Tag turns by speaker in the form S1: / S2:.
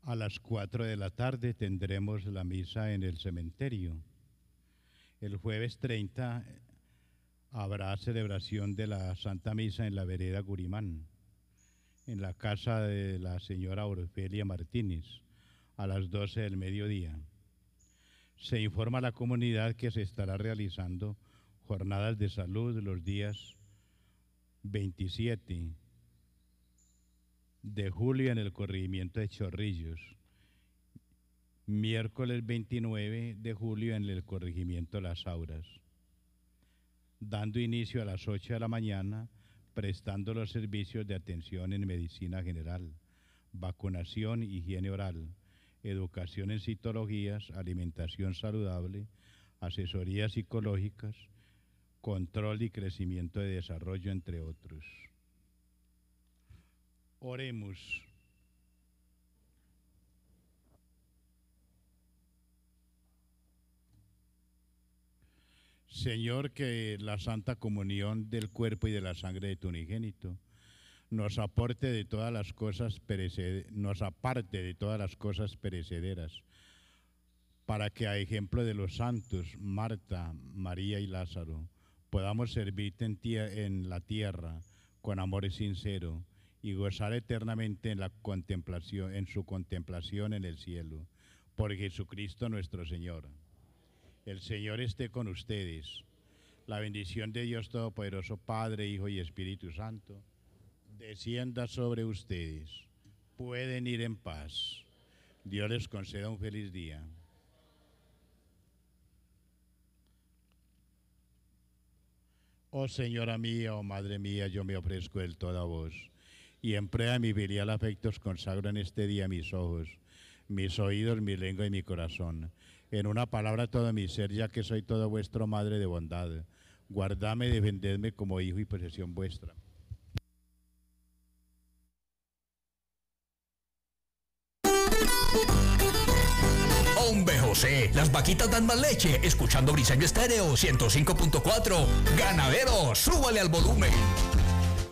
S1: A las 4 de la tarde tendremos la misa en el cementerio. El jueves 30 habrá celebración de la Santa Misa en la vereda Gurimán, en la casa de la señora Orfelia Martínez, a las 12 del mediodía. Se informa a la comunidad que se estará realizando jornadas de salud los días 27 de julio en el corregimiento de Chorrillos, miércoles 29 de julio en el corregimiento Las Auras, dando inicio a las 8 de la mañana, prestando los servicios de atención en medicina general, vacunación, higiene oral, educación en citologías, alimentación saludable, asesorías psicológicas, control y crecimiento de desarrollo, entre otros. Oremos. Señor, que la Santa Comunión del cuerpo y de la sangre de tu unigénito nos aporte de todas las cosas nos aparte de todas las cosas perecederas, para que a ejemplo de los santos Marta, María y Lázaro podamos servirte en la tierra con amor sincero y gozar eternamente en la contemplación, en su contemplación en el cielo, por Jesucristo nuestro Señor. El Señor esté con ustedes. La bendición de Dios Todopoderoso, Padre, Hijo y Espíritu Santo, descienda sobre ustedes. Pueden ir en paz. Dios les conceda un feliz día. Oh Señora mía, oh Madre mía, yo me ofrezco del todo a vos, y en prueba de mi filial afecto os consagro en este día mis ojos, mis oídos, mi lengua y mi corazón. En una palabra todo mi ser, ya que soy todo vuestro Madre de bondad. Guardadme y defendedme como hijo y posesión vuestra.
S2: Hombre José, las vaquitas dan más leche. Escuchando Briseño Estéreo 105.4. Ganadero, súbale al volumen.